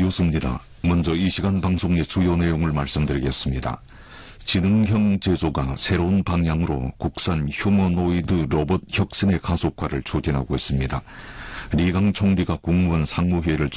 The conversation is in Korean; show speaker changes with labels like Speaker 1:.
Speaker 1: 뉴스입니다. 먼저 이 시간 방송의 주요 내용을 말씀드리겠습니다. 지능형 제조가 새로운 방향으로 국산 휴머노이드 로봇 혁신의 가속화를 추진하고 있습니다. 리강 총리가 국무원 상무회의를